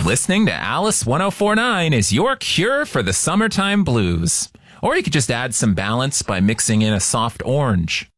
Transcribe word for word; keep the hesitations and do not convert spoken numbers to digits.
Listening to Alice one oh four point nine is your cure for the summertime blues. Or you could just add some balance by mixing in a soft orange.